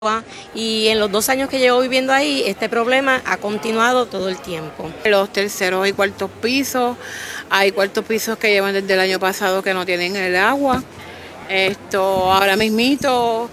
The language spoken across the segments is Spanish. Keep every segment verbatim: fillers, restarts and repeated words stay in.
Y en los dos años que llevo viviendo ahí, este problema ha continuado todo el tiempo. Los terceros y cuartos pisos, hay cuartos pisos que llevan desde el año pasado que no tienen el agua. Esto, ahora mismito,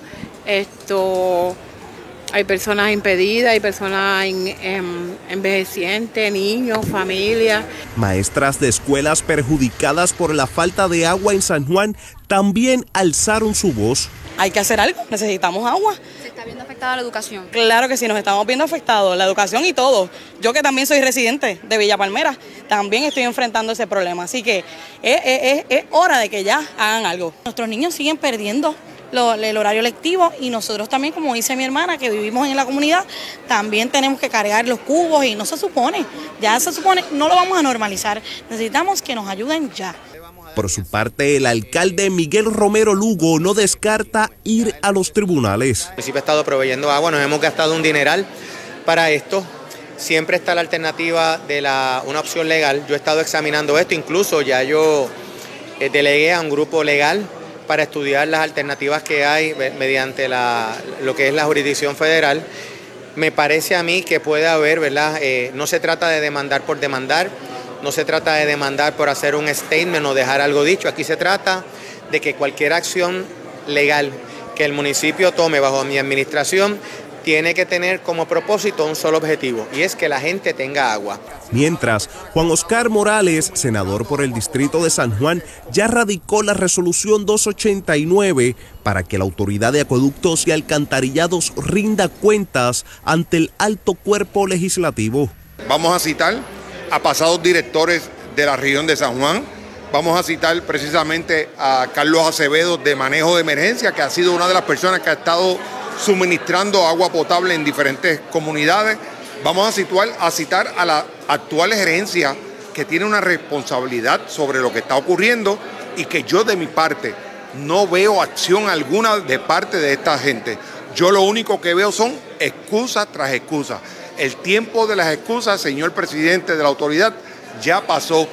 esto, hay personas impedidas, hay personas en, en, envejecientes, niños, familias. Maestras de escuelas perjudicadas por la falta de agua en San Juan también alzaron su voz. Hay que hacer algo, necesitamos agua. ¿Se está viendo afectada la educación? Claro que sí, nos estamos viendo afectados, la educación y todo. Yo que también soy residente de Villa Palmera, también estoy enfrentando ese problema. Así que es, es, es hora de que ya hagan algo. Nuestros niños siguen perdiendo lo, el horario lectivo y nosotros también, como dice mi hermana, que vivimos en la comunidad, también tenemos que cargar los cubos y no se supone, ya se supone, no lo vamos a normalizar. Necesitamos que nos ayuden ya. Por su parte, el alcalde Miguel Romero Lugo no descarta ir a los tribunales. El municipio ha estado proveyendo agua, nos hemos gastado un dineral para esto. Siempre está la alternativa de la, una opción legal. Yo he estado examinando esto, incluso ya yo eh, delegué a un grupo legal para estudiar las alternativas que hay mediante la, lo que es la jurisdicción federal. Me parece a mí que puede haber, ¿verdad? Eh, no se trata de demandar por demandar. No se trata de demandar por hacer un statement o dejar algo dicho. Aquí se trata de que cualquier acción legal que el municipio tome bajo mi administración tiene que tener como propósito un solo objetivo, y es que la gente tenga agua. Mientras, Juan Oscar Morales, senador por el distrito de San Juan, ya radicó la resolución doscientos ochenta y nueve para que la Autoridad de Acueductos y Alcantarillados rinda cuentas ante el alto cuerpo legislativo. Vamos a citar a pasados directores de la región de San Juan. Vamos a citar precisamente a Carlos Acevedo de Manejo de Emergencia, que ha sido una de las personas que ha estado suministrando agua potable en diferentes comunidades. Vamos a, situar, a citar a la actual gerencia, que tiene una responsabilidad sobre lo que está ocurriendo y que yo de mi parte no veo acción alguna de parte de esta gente. Yo lo único que veo son excusas tras excusas. El tiempo de las excusas, señor presidente de la autoridad, ya pasó.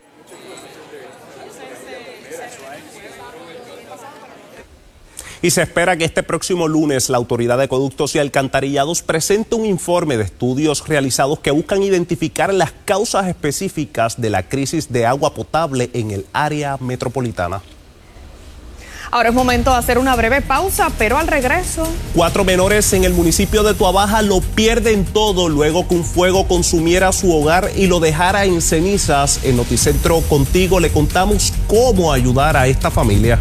Y se espera que este próximo lunes la Autoridad de Acueductos y Alcantarillados presente un informe de estudios realizados que buscan identificar las causas específicas de la crisis de agua potable en el área metropolitana. Ahora es momento de hacer una breve pausa, pero al regreso... Cuatro menores en el municipio de Tuabaja lo pierden todo luego que un fuego consumiera su hogar y lo dejara en cenizas. En Noticentro Contigo le contamos cómo ayudar a esta familia.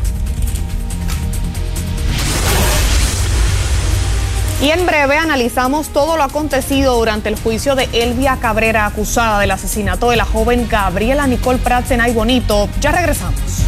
Y en breve analizamos todo lo acontecido durante el juicio de Elvia Cabrera, acusada del asesinato de la joven Gabriela Nicole Prats en Ay Bonito. Ya regresamos.